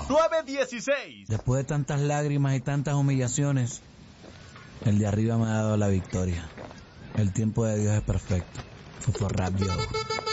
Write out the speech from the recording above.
916. Después de tantas lágrimas y tantas humillaciones, el de arriba me ha dado la victoria. El tiempo de Dios es perfecto. Fue Rap Yo.